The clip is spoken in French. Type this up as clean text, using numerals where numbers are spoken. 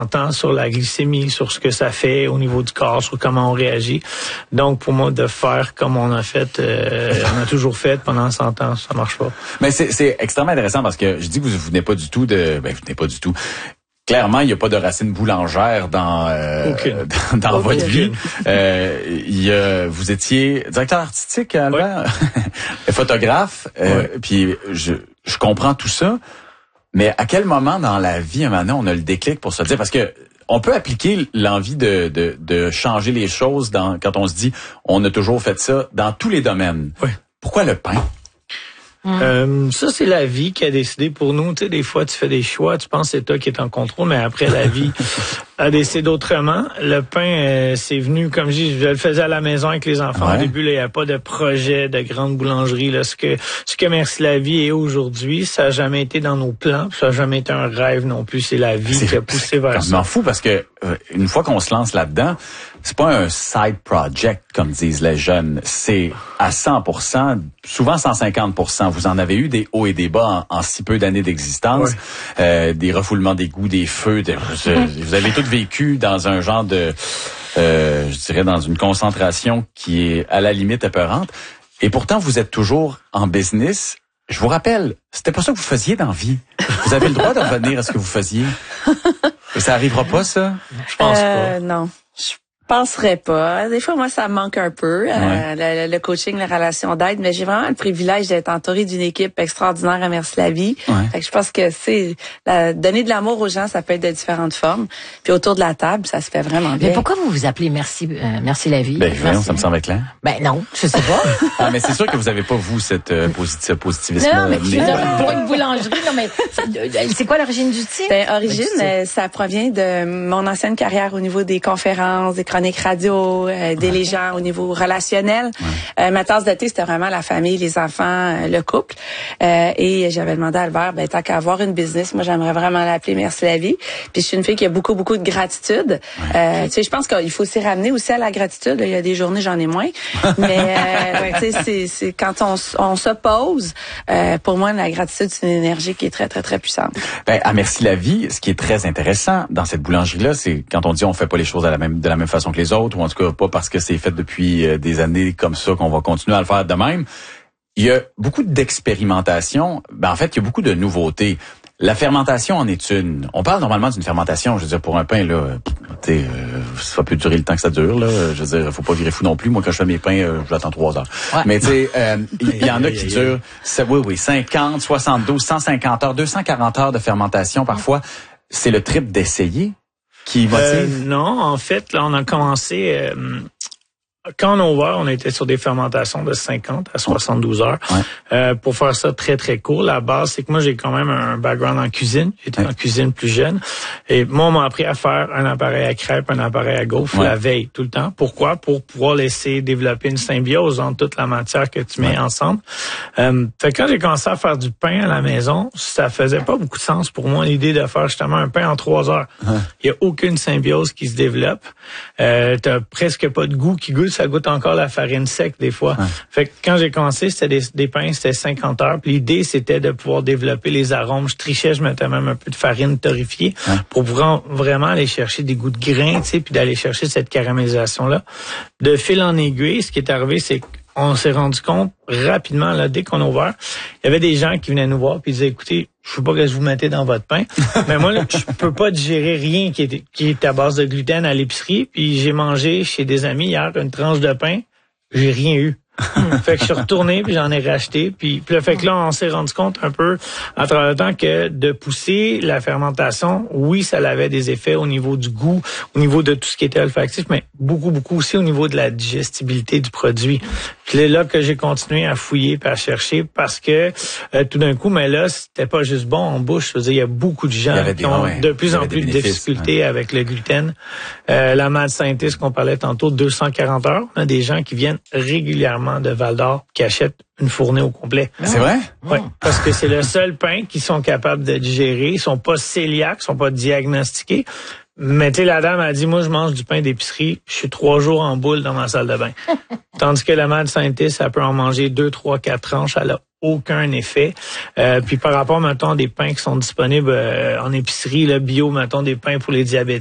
temps sur la glycémie, sur ce que ça fait au niveau du corps, sur comment on réagit. Donc, pour moi, de faire comme on a fait, on a toujours fait pendant 100 ans, ça marche pas. Mais c'est extrêmement intéressant parce que je dis que vous venez pas du tout vous venez pas du tout. Clairement, il n'y a pas de racine boulangère dans votre vie. Vous étiez directeur artistique, Albert, photographe, puis je comprends tout ça. Mais à quel moment dans la vie, maintenant, on a le déclic pour se dire, parce que on peut appliquer l'envie de changer les choses quand on se dit, on a toujours fait ça dans tous les domaines. Oui. Pourquoi le pain? Ça, c'est la vie qui a décidé pour nous. Tu sais, des fois, tu fais des choix, tu penses que c'est toi qui es en contrôle, mais après, la vie a décidé autrement. Le pain, c'est venu, comme je dis, je le faisais à la maison avec les enfants. Ouais. Au début, là, il n'y a pas de projet de grande boulangerie. Là. Ce que Merci la vie est aujourd'hui, ça n'a jamais été dans nos plans, ça n'a jamais été un rêve non plus. C'est la vie qui a poussé vers ça. Je m'en fous parce que une fois qu'on se lance là-dedans, c'est pas un side project, comme disent les jeunes. C'est à 100%, souvent 150%. Vous en avez eu des hauts et des bas en si peu d'années d'existence. Ouais. Des refoulements d'égouts, des feux. Vous avez tout vécu dans un genre de, je dirais, dans une concentration qui est à la limite épeurante. Et pourtant, vous êtes toujours en business. Je vous rappelle, c'était pas ça que vous faisiez dans la vie. Vous avez le droit de revenir à ce que vous faisiez. Et ça arrivera pas, ça? Je pense pas. Non. Je penserais pas. Des fois, moi, ça me manque un peu, le coaching, la relation d'aide, mais j'ai vraiment le privilège d'être entourée d'une équipe extraordinaire à Merci la vie. Ouais. Fait que je pense que donner de l'amour aux gens, ça peut être de différentes formes. Puis autour de la table, ça se fait vraiment bien. Mais pourquoi vous vous appelez Merci la vie? Voyons, ça me semble clair. Non, je sais pas. Mais c'est sûr que vous avez pas, vous, cette positivisme. Non, mais pour une boulangerie, non, mais c'est quoi l'origine du titre? Origine, ça provient de mon ancienne carrière au niveau des conférences, des chroniques radio, des légendes au niveau relationnel. Ma tasse de thé, c'était vraiment la famille, les enfants, le couple. Et j'avais demandé à Albert, tant qu'à avoir une business, moi, j'aimerais vraiment l'appeler Merci la vie. Puis je suis une fille qui a beaucoup, beaucoup de gratitude. Tu sais, je pense qu'il faut s'y ramener aussi à la gratitude. Là, il y a des journées, j'en ai moins. Mais tu sais, c'est quand on se pose, pour moi, la gratitude, c'est une énergie qui est très, très, très puissante. À Merci la vie, ce qui est très intéressant dans cette boulangerie-là, c'est quand on dit on fait pas les choses de la même façon que les autres, ou en tout cas pas parce que c'est fait depuis des années comme ça qu'on va continuer à le faire de même. Il y a beaucoup d'expérimentation. En fait, il y a beaucoup de nouveautés. La fermentation en est une. On parle normalement d'une fermentation, je veux dire, pour un pain, là, ça peut durer le temps que ça dure, là. Je veux dire, faut pas virer fou non plus. Moi, quand je fais mes pains, j'attends 3 heures. Ouais. Mais tu sais, il y en a qui durent, 50, 72, 150 heures, 240 heures de fermentation parfois. C'est le trip d'essayer qui motive? Non, en fait, là, on a commencé... quand on a ouvert, on était sur des fermentations de 50 à 72 heures. Pour faire ça très, très court, la base, c'est que moi, j'ai quand même un background en cuisine. J'étais en cuisine plus jeune. Et moi, on m'a appris à faire un appareil à crêpes, un appareil à gaufres la veille, tout le temps. Pourquoi? Pour pouvoir laisser développer une symbiose entre toute la matière que tu mets ensemble. Fait que quand j'ai commencé à faire du pain à la maison, ça faisait pas beaucoup de sens pour moi, l'idée de faire justement un pain en 3 heures. Il y a aucune symbiose qui se développe. T'as presque pas de goût qui goûte. Ça goûte encore la farine sec des fois. Fait que quand j'ai commencé, c'était des pains, c'était 50 heures. Puis l'idée, c'était de pouvoir développer les arômes. Je trichais, je mettais même un peu de farine torréfiée pour vraiment aller chercher des goûts de grains, tu sais, puis d'aller chercher cette caramélisation-là. De fil en aiguille, ce qui est arrivé, c'est qu'on s'est rendu compte rapidement, là, dès qu'on a ouvert, il y avait des gens qui venaient nous voir puis ils disaient, écoutez, je sais pas ce que vous mettez dans votre pain, mais moi, là, je peux pas digérer rien qui est à base de gluten à l'épicerie. Puis j'ai mangé chez des amis hier une tranche de pain, j'ai rien eu. Fait que je suis retourné puis j'en ai racheté puis le fait que là on s'est rendu compte un peu à travers le temps que de pousser la fermentation, oui, ça avait des effets au niveau du goût, au niveau de tout ce qui était olfactif, mais beaucoup aussi au niveau de la digestibilité du produit. Puis c'est là que j'ai continué à fouiller et à chercher parce que tout d'un coup, mais là c'était pas juste bon en bouche. Je veux dire, il y a beaucoup de gens qui ont de plus en plus de difficultés avec le gluten. La mad scientist qu'on parlait tantôt, 240 heures, on a des gens qui viennent régulièrement de Val-d'Or qui achètent une fournée au complet. C'est vrai? Oui, parce que c'est le seul pain qu'ils sont capables de digérer. Ils sont pas cœliaques, ils sont pas diagnostiqués. Mais tu sais, la dame a dit, moi, je mange du pain d'épicerie, je suis 3 jours en boule dans ma salle de bain. Tandis que la mad scientist, elle peut en manger 2, 3, 4 tranches, elle a aucun effet. Puis par rapport, mettons, des pains qui sont disponibles en épicerie, là, bio, mettons, des pains pour les diabétiques,